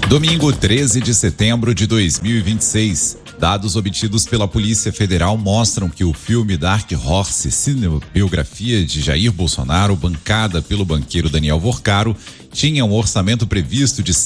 Domingo, 13 de setembro de 2026. Dados obtidos pela Polícia Federal mostram que o filme Dark Horse, cinebiografia de Jair Bolsonaro, bancada pelo banqueiro Daniel Vorcaro, tinha um orçamento previsto de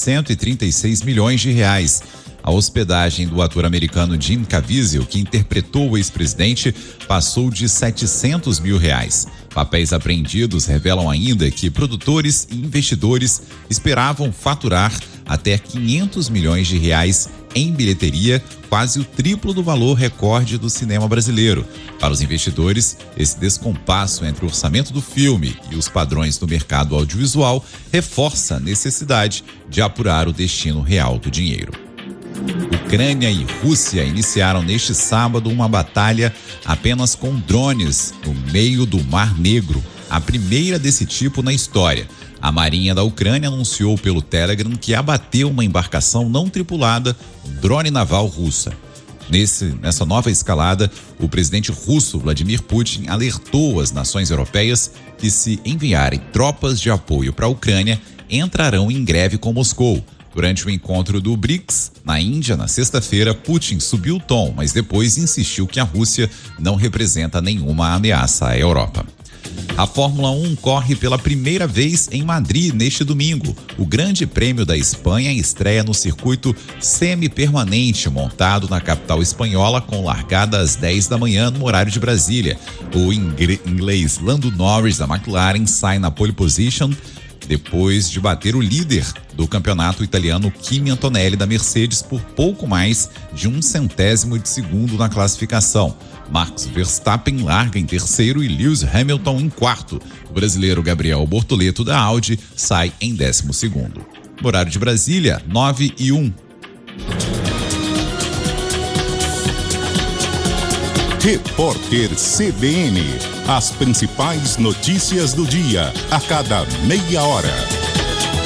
136 milhões de reais. A hospedagem do ator americano Jim Caviezel, que interpretou o ex-presidente, passou de 700 mil reais. Papéis apreendidos revelam ainda que produtores e investidores esperavam faturar até 500 milhões de reais em bilheteria, quase o triplo do valor recorde do cinema brasileiro. Para os investidores, esse descompasso entre o orçamento do filme e os padrões do mercado audiovisual reforça a necessidade de apurar o destino real do dinheiro. Ucrânia e Rússia iniciaram neste sábado uma batalha apenas com drones no meio do Mar Negro, a primeira desse tipo na história. A Marinha da Ucrânia anunciou pelo Telegram que abateu uma embarcação não tripulada, um drone naval russa. Nessa nova escalada, o presidente russo Vladimir Putin alertou as nações europeias que, se enviarem tropas de apoio para a Ucrânia, entrarão em greve com Moscou. Durante o encontro do BRICS, na Índia, na sexta-feira, Putin subiu o tom, mas depois insistiu que a Rússia não representa nenhuma ameaça à Europa. A Fórmula 1 corre pela primeira vez em Madrid neste domingo. O Grande Prêmio da Espanha estreia no circuito semi-permanente montado na capital espanhola, com largada às 10 da manhã no horário de Brasília. O inglês Lando Norris da McLaren sai na pole position depois de bater o líder do campeonato italiano Kimi Antonelli da Mercedes por pouco mais de 0,01 de segundo na classificação. Max Verstappen larga em terceiro e Lewis Hamilton em quarto. O brasileiro Gabriel Bortoleto da Audi sai em 12º. No horário de Brasília, 9:01. Repórter CBN. As principais notícias do dia, a cada meia hora.